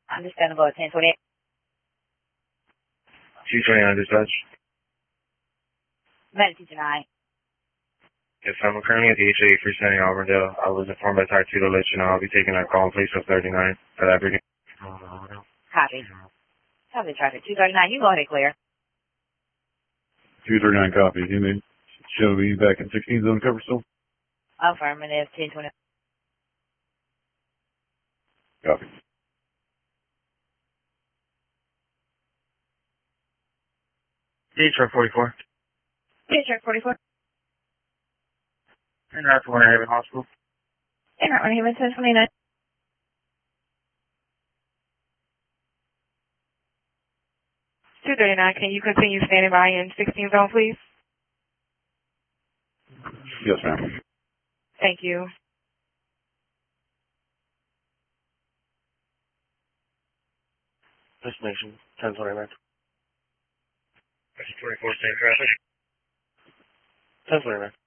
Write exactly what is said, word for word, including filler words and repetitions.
Understandable, ten twenty. two twenty-nine dispatch. Medic tonight. Yes, I'm currently at the H A for Sandy Auburndale. I was informed by Type two to let you know I'll be taking a call in place of thirty-nine for that briefing. Copy. Copy traffic. two thirty-nine, you go ahead and clear. two thirty-nine copy. You may show me back in sixteen zone cover still? Affirmative, ten twenty. Copy. D truck forty-four. Hey, truck forty-four. And that's Winter Haven Hospital. Hey, not Winter Haven, ten twenty-nine. two thirty-nine, can you continue standing by in sixteen zone, please? Yes, ma'am. Thank you. Destination, ten twenty-nine. twenty-four, same traffic. ten twenty-nine.